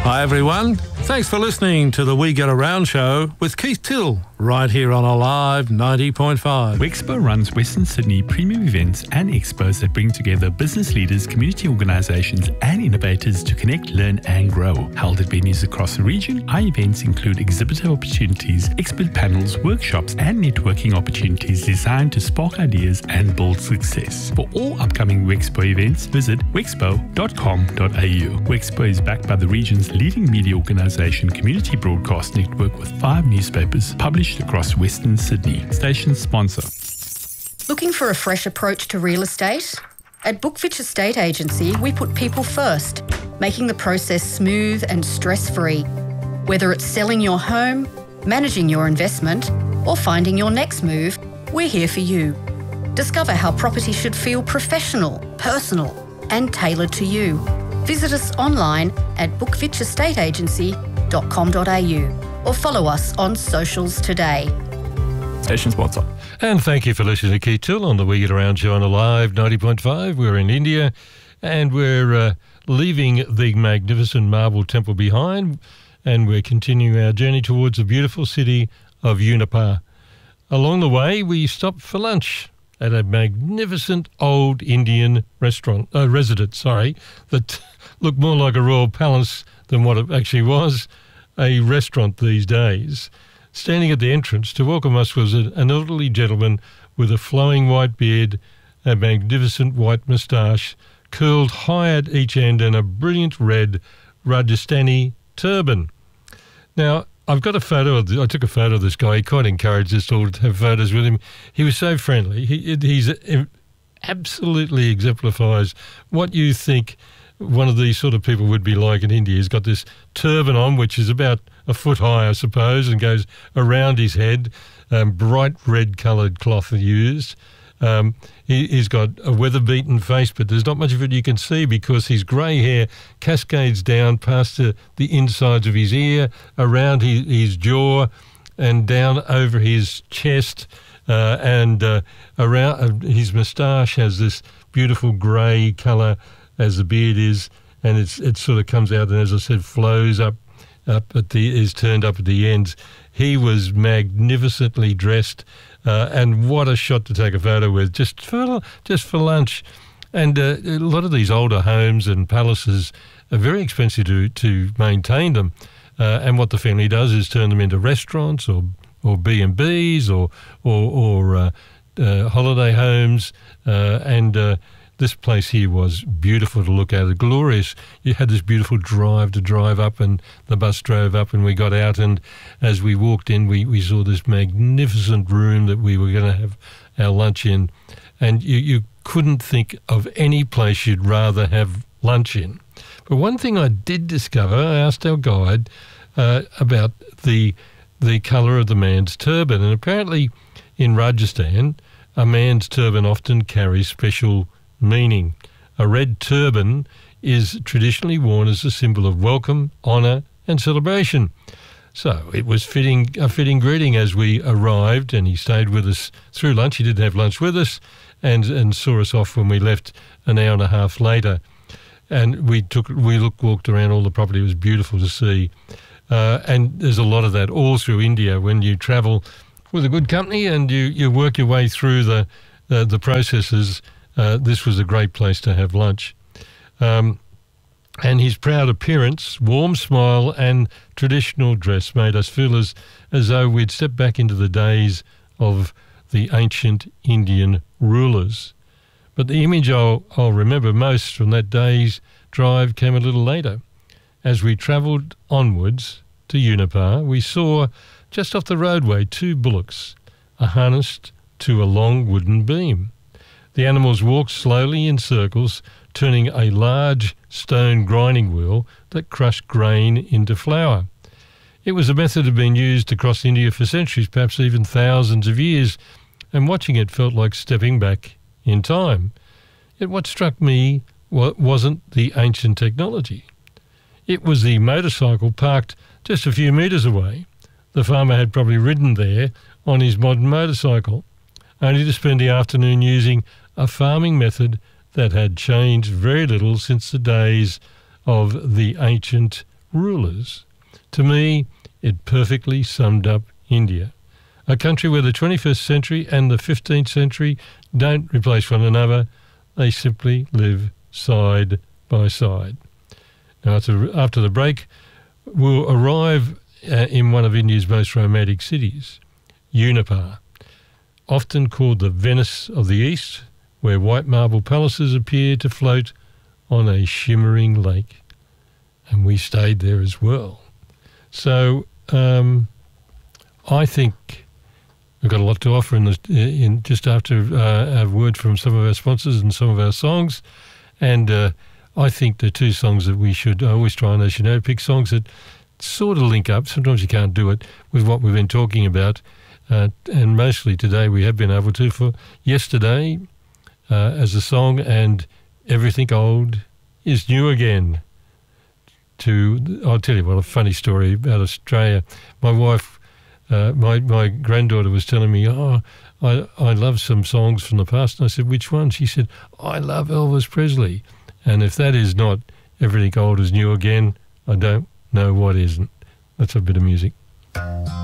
Hi everyone, thanks for listening to the We Get Around show with Keith Till, right here on Alive 90.5. Wexpo runs Western Sydney premium events and expos that bring together business leaders, community organisations and innovators to connect, learn and grow. Held at venues across the region, our events include exhibitor opportunities, expert panels, workshops and networking opportunities designed to spark ideas and build success. For all upcoming Wexpo events, visit wexpo.com.au. Wexpo is backed by the region's leading media organisation Community Broadcast Network with 5 newspapers published across Western Sydney. Station sponsor. Looking for a fresh approach to real estate? At Bookfitch Estate Agency, we put people first, making the process smooth and stress-free. Whether it's selling your home, managing your investment, or finding your next move, we're here for you. Discover how property should feel professional, personal, and tailored to you. Visit us online at bookfitchestateagency.com.au or follow us on socials today. Station sponsor. And thank you for listening to Keith Till on the We Get Around show on Alive 90.5. We're in India and we're leaving the magnificent marble temple behind and we're continuing our journey towards the beautiful city of Unipar. Along the way, we stopped for lunch at a magnificent old Indian residence that looked more like a royal palace than what it actually was, a restaurant these days. Standing at the entrance to welcome us was an elderly gentleman with a flowing white beard, a magnificent white moustache, curled high at each end and a brilliant red Rajasthani turban. Now, I've got a photo of I took a photo of this guy. He quite encouraged us all to have photos with him. He was so friendly. He's absolutely exemplifies what you think one of these sort of people would be like in India. He's got this turban on, which is about a foot high, I suppose, and goes around his head. Bright red-coloured cloth used. He's got a weather-beaten face, but there's not much of it you can see because his grey hair cascades down past the insides of his ear, around his jaw, and down over his chest, and around his moustache has this beautiful grey colour as the beard is, and it sort of comes out and, as I said, flows up is turned up at the ends. He was magnificently dressed, and what a shot to take a photo with, just for lunch. And a lot of these older homes and palaces are very expensive to maintain them. And what the family does is turn them into restaurants or B&Bs or holiday homes, and this place here was beautiful to look at, glorious. You had this beautiful drive to drive up, and the bus drove up, and we got out, and as we walked in, we saw this magnificent room that we were going to have our lunch in, and you couldn't think of any place you'd rather have lunch in. But one thing I did discover, I asked our guide about the colour of the man's turban, and apparently in Rajasthan, a man's turban often carries special meaning. A red turban is traditionally worn as a symbol of welcome, honour and celebration. So it was a fitting greeting as we arrived, and he stayed with us through lunch. He didn't have lunch with us and saw us off when we left an hour and a half later. And we walked around all the property. It was beautiful to see. And there's a lot of that all through India when you travel with a good company and you work your way through the processes. This was a great place to have lunch. And his proud appearance, warm smile and traditional dress made us feel as though we'd stepped back into the days of the ancient Indian rulers. But the image I'll remember most from that day's drive came a little later. As we travelled onwards to Unipar, we saw just off the roadway 2 bullocks harnessed to a long wooden beam. The animals walked slowly in circles, turning a large stone grinding wheel that crushed grain into flour. It was a method that had been used across India for centuries, perhaps even thousands of years, and watching it felt like stepping back in time. Yet what struck me wasn't the ancient technology. It was the motorcycle parked just a few metres away. The farmer had probably ridden there on his modern motorcycle, only to spend the afternoon using a farming method that had changed very little since the days of the ancient rulers. To me, it perfectly summed up India, a country where the 21st century and the 15th century don't replace one another. They simply live side by side. Now, after the break, we'll arrive in one of India's most romantic cities, Unipar, often called the Venice of the East, where white marble palaces appear to float on a shimmering lake. And we stayed there as well. So I think we've got a lot to offer in just after a word from some of our sponsors and some of our songs. And I think the two songs that I always try and, as you know, pick songs that sort of link up. Sometimes you can't do it with what we've been talking about. And mostly today we have been able to, for Yesterday as a song and Everything Old is New Again. I'll tell you what, a funny story about Australia. My wife, my granddaughter was telling me, I love some songs from the past. And I said, which one? She said, I love Elvis Presley. And if that is not Everything Old is New Again, I don't know what isn't. That's a bit of music.